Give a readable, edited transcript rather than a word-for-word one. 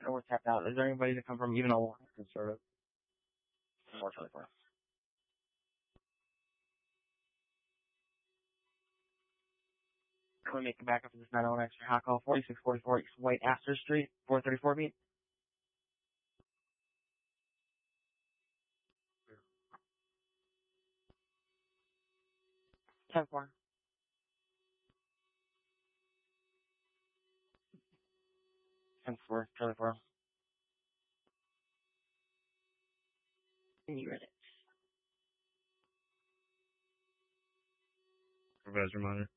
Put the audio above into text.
And we're tapped out. Is there anybody to come from even a conservative? 424. Can we make it back up to this 901 extra hot call? 4644 East White Astor Street, 434 beat. 10-4. 10-4, Charlie 4. And you read it. Supervisor Monitor.